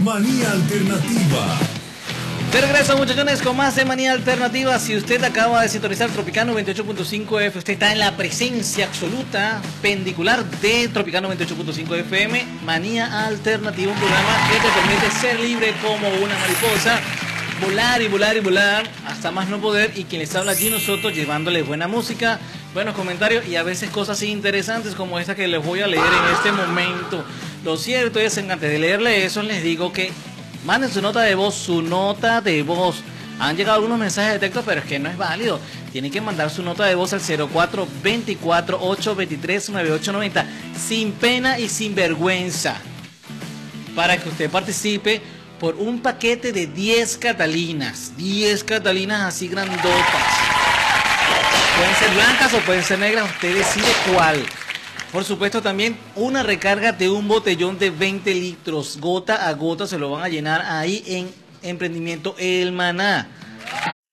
Manía Alternativa. De regreso, muchachones, con más de Manía Alternativa. Si usted acaba de sintonizar Tropicano 98.5 FM, usted está en la presencia absoluta, pendicular de Tropicano 98.5 FM. Manía Alternativa, un programa que te permite ser libre como una mariposa, volar y volar y volar hasta más no poder. Y quien les habla allí, nosotros, llevándole buena música, buenos comentarios y a veces cosas interesantes como esta que les voy a leer en este momento. Lo cierto es, antes de leerle eso, les digo que manden su nota de voz, Han llegado algunos mensajes de texto, pero es que no es válido. Tienen que mandar su nota de voz al 0424-823-9890, sin pena y sin vergüenza, para que usted participe por un paquete de 10 Catalinas. 10 Catalinas así grandotas. Pueden ser blancas o pueden ser negras, usted decide cuál. Por supuesto, también una recarga de un botellón de 20 litros. Gota a gota se lo van a llenar ahí en Emprendimiento El Maná.